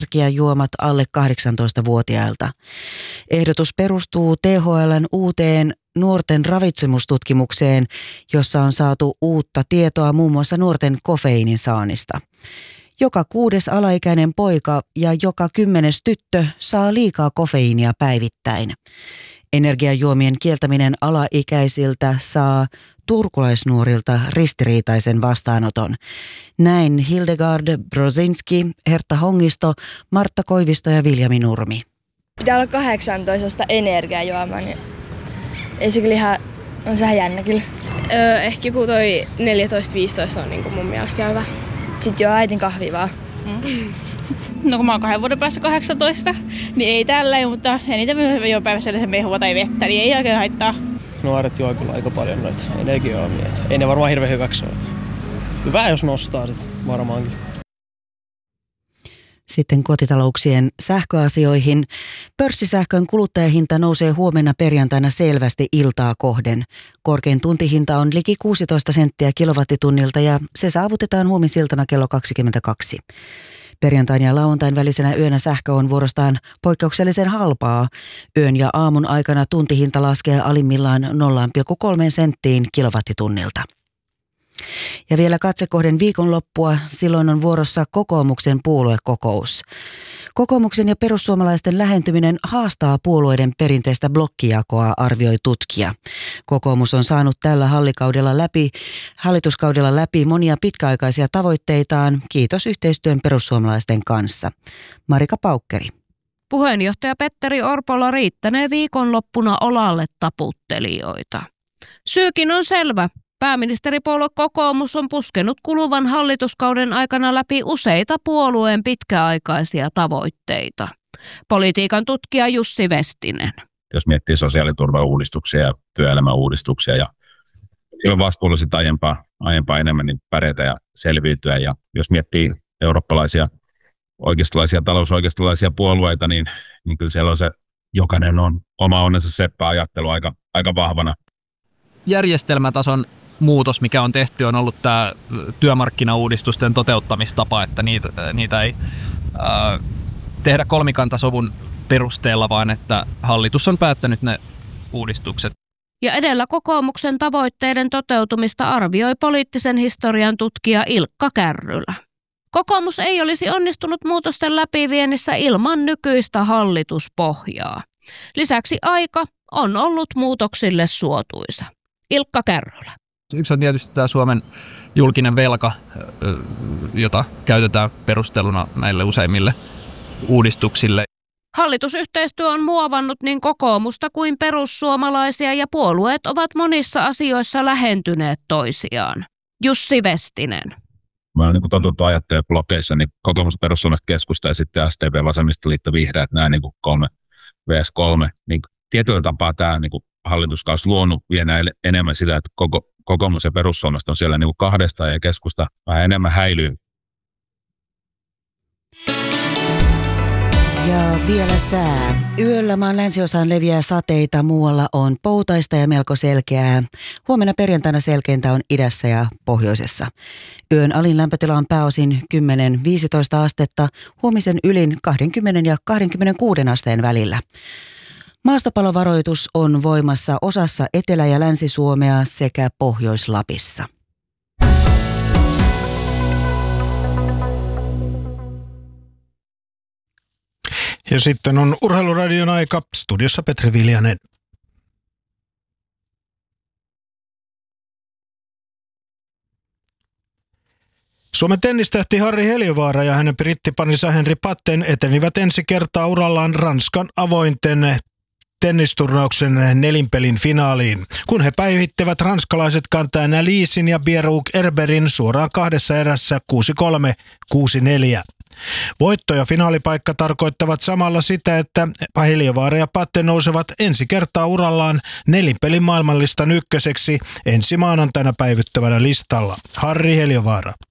energiajuomat alle 18-vuotiailta. Ehdotus perustuu THL:n uuteen nuorten ravitsemustutkimukseen, jossa on saatu uutta tietoa muun muassa nuorten kofeiinin saannista. Joka 6. alaikäinen poika ja joka 10. tyttö saa liikaa kofeiinia päivittäin. Energiajuomien kieltäminen alaikäisiltä saa turkulaisnuorilta ristiriitaisen vastaanoton. Näin Hildegard Brozinski, Hertta Hongisto, Martta Koivisto ja Viljami Nurmi. Pitää olla 18 energiajuomaa, niin ei se kyllä on se vähän jännä kyllä. Ehkä joku toi 14-15 on niin kuin mun mielestä hyvä. Sitten juo äitin kahvia vaan. No kun mä oon 2 vuoden päässä 18, niin ei tälleen, mutta eniten juo päivässä mehua tai vettä, niin ei oikein haittaa. Nuoret juo kyllä aika paljon noita energiajuomia. Ei ne varmaan hirveän hyväksi ole. Hyvä jos nostaa sit varmaankin. Sitten kotitalouksien sähköasioihin. Pörssisähkön kuluttajahinta nousee huomenna perjantaina selvästi iltaa kohden. Korkein tuntihinta on liki 16 senttiä kilowattitunnilta ja se saavutetaan huomisiltana kello 22. Perjantain ja lauantain välisenä yönä sähkö on vuorostaan poikkeuksellisen halpaa. Yön ja aamun aikana tuntihinta laskee alimmillaan 0,3 senttiin kilowattitunnilta. Ja vielä katsekohden viikonloppua, silloin on vuorossa kokoomuksen puoluekokous. Kokoomuksen ja perussuomalaisten lähentyminen haastaa puolueiden perinteistä blokkijakoa, arvioi tutkija. Kokoomus on saanut tällä hallituskaudella läpi monia pitkäaikaisia tavoitteitaan, kiitos yhteistyön perussuomalaisten kanssa. Marika Paukkeri. Puheenjohtaja Petteri Orpolla riittänee viikonloppuna olalle taputtelijoita. Syykin on selvä. Pääministeripuolue kokoomus on puskenut kuluvan hallituskauden aikana läpi useita puolueen pitkäaikaisia tavoitteita. Politiikan tutkija Jussi Vestinen. Jos miettii sosiaaliturvauudistuksia ja työelämäuudistuksia ja silloin vastuulla sitä aiempaa enemmän niin pärjätä ja selviytyä. Ja jos miettii eurooppalaisia talousoikeistolaisia puolueita, niin kyllä siellä on se, jokainen on oma onnensa seppä ajattelu aika vahvana. Järjestelmätason muutos, mikä on tehty, on ollut tämä työmarkkinauudistusten toteuttamistapa, että niitä ei tehdä kolmikantasovun perusteella, vaan että hallitus on päättänyt ne uudistukset. Ja edellä kokoomuksen tavoitteiden toteutumista arvioi poliittisen historian tutkija Ilkka Kärrylä. Kokoomus ei olisi onnistunut muutosten läpiviennissä ilman nykyistä hallituspohjaa. Lisäksi aika on ollut muutoksille suotuisa. Ilkka Kärrylä. Yksi on tietysti tämä Suomen julkinen velka, jota käytetään perusteluna näille useimmille uudistuksille. Hallitusyhteistyö on muovannut niin kokoomusta kuin perussuomalaisia ja puolueet ovat monissa asioissa lähentyneet toisiaan. Jussi Vestinen. Mä olen niin totuttu ajattelemaan blokeissa, niin kokoomus, perussuomalaiset, keskusta ja sitten SDP, vasemmistoliitto, vihreät, nämä niin 3 vs 3. Niin tietyllä tapaa tämä niin hallituskausi luonut vielä enemmän sitä, että kokoomus ja perussuomalaiset on siellä niin kahdesta ja keskusta vähän enemmän häilyy. Ja vielä sää. Yöllä maan länsiosaan leviää sateita, muualla on poutaista ja melko selkeää. Huomenna perjantaina selkeintä on idässä ja pohjoisessa. Yön alin lämpötila on pääosin 10-15 astetta, huomisen ylin 20 ja 26 asteen välillä. Maastopalovaroitus on voimassa osassa Etelä- ja Länsi-Suomea sekä Pohjois-Lapissa. Ja sitten on Urheiluradion aika. Studiossa Petri Viljanen. Suomen tennistähti Harri Heliövaara ja hänen brittiparinsa Henri Patten etenivät ensi kertaa urallaan Ranskan avointen tennisturnauksen nelinpelin finaaliin, kun he päihittävät ranskalaiset kantajan Alisin ja Bieruk Erberin suoraan 2 erässä 6-3, 6-4. Voitto ja finaalipaikka tarkoittavat samalla sitä, että Heliövaara ja Patte nousevat ensi kertaa urallaan nelinpelin maailmanlistan ykköseksi ensi maanantaina päivyttävällä listalla. Harri Heliövaara.